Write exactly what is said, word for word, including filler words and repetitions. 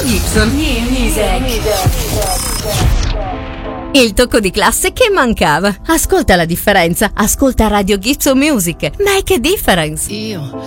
Gibson. New music. Il tocco di classe che mancava. Ascolta la differenza. Ascolta Radio Gibson Music. Make a difference. Io